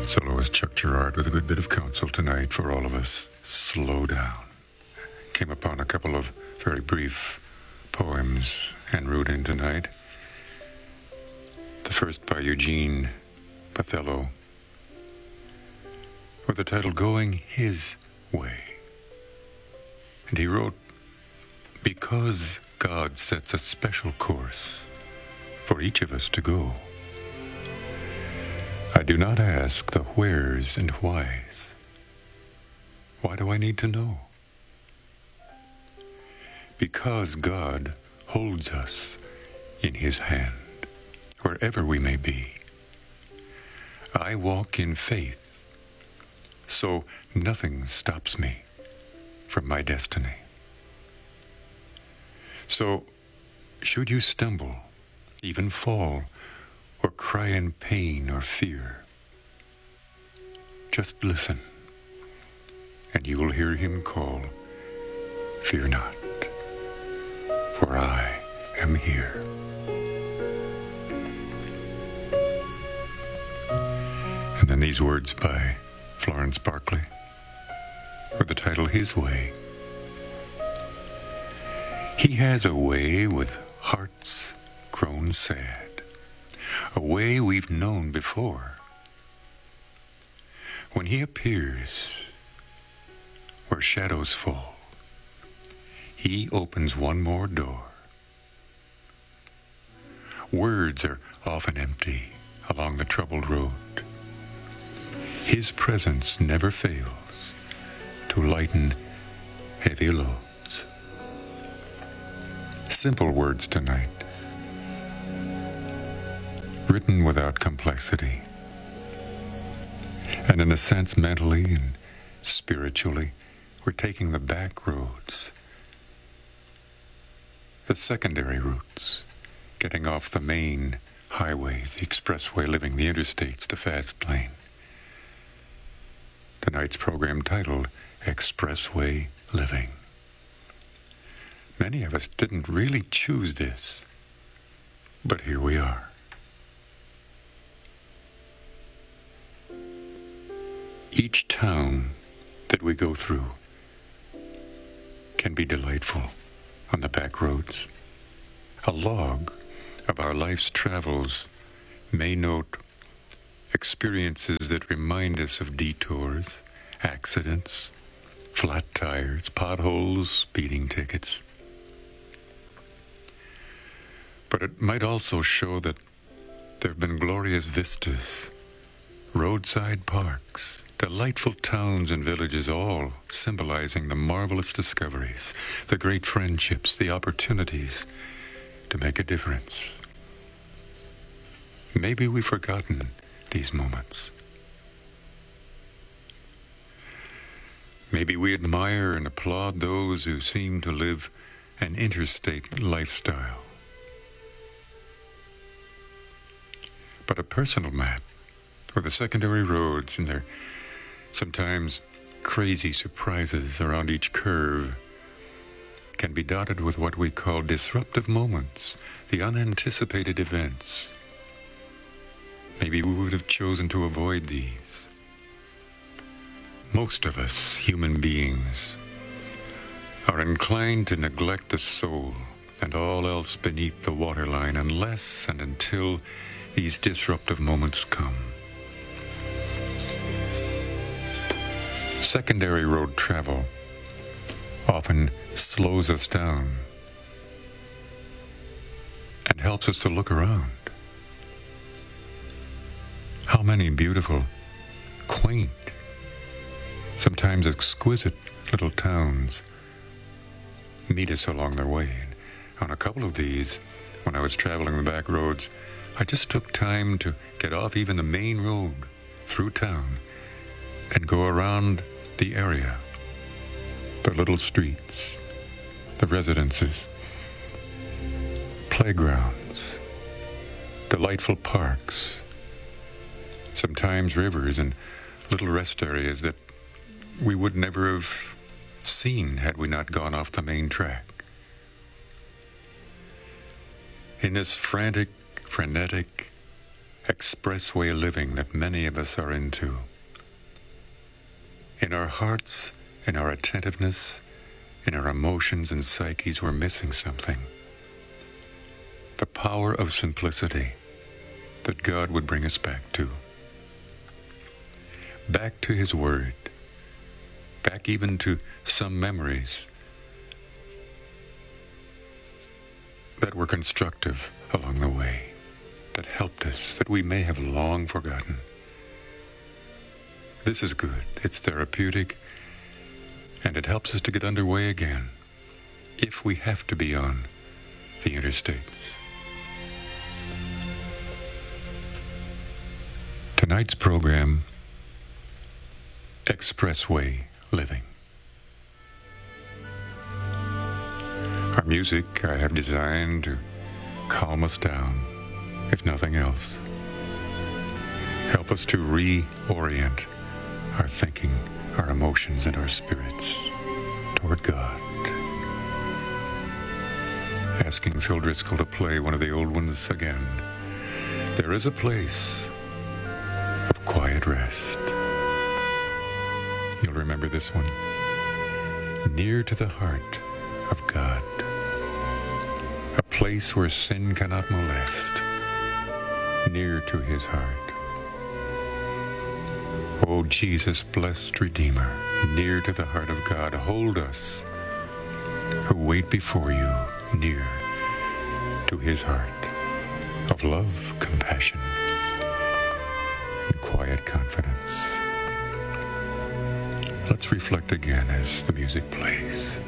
Soloist Chuck Girard with a good bit of counsel tonight for all of us. Slow down. Came upon a couple of very brief poems en route in tonight. The first by Eugene Othello with the title Going His Way. And he wrote, because God sets a special course for each of us to go, I do not ask the wheres and whys. Why do I need to know? Because God holds us in His hand, wherever we may be. I walk in faith, so nothing stops me from my destiny. So, should you stumble, even fall, or cry in pain or fear, just listen, and you will hear Him call, fear not, for I am here. And then these words by Florence Barkley with the title His Way. He has a way with hearts grown sad, a way we've known before. When He appears where shadows fall, He opens one more door. Words are often empty along the troubled road. His presence never fails to lighten heavy loads. Simple words tonight, written without complexity. And in a sense, mentally and spiritually, we're taking the back roads, the secondary routes, getting off the main highway, the expressway, living the interstates, the fast lane. Tonight's program titled Expressway Living. Many of us didn't really choose this, but here we are. Each town that we go through can be delightful on the back roads. A log of our life's travels may note experiences that remind us of detours, accidents, flat tires, potholes, speeding tickets. But it might also show that there have been glorious vistas, roadside parks, delightful towns and villages, all symbolizing the marvelous discoveries, the great friendships, the opportunities to make a difference. Maybe we've forgotten these moments. Maybe we admire and applaud those who seem to live an interstate lifestyle. But a personal map, or the secondary roads and their sometimes crazy surprises around each curve, can be dotted with what we call disruptive moments, the unanticipated events. Maybe we would have chosen to avoid these. Most of us, human beings, are inclined to neglect the soul and all else beneath the waterline unless and until these disruptive moments come. Secondary road travel often slows us down and helps us to look around. How many beautiful, quaint, sometimes exquisite little towns meet us along their way. And on a couple of these, when I was traveling the back roads, I just took time to get off even the main road through town and go around the area, the little streets, the residences, playgrounds, delightful parks, sometimes rivers and little rest areas that we would never have seen had we not gone off the main track. In this frenetic, expressway living that many of us are into. In our hearts, in our attentiveness, in our emotions and psyches, we're missing something. The power of simplicity that God would bring us back to. Back to His Word. Back even to some memories that were constructive along the way, that helped us, that we may have long forgotten. This is good. It's therapeutic, and it helps us to get underway again, if we have to be on the interstates. Tonight's program, Expressway Living. Our music I have designed to calm us down, if nothing else. Help us to reorient our thinking, our emotions, and our spirits toward God. Asking Phil Driscoll to play one of the old ones again. There is a place of quiet rest. You'll remember this one. Near to the heart of God. A place where sin cannot molest. Near to His heart. O Jesus, blessed Redeemer, near to the heart of God, hold us who wait before you near to His heart of love, compassion, and quiet confidence. Let's reflect again as the music plays.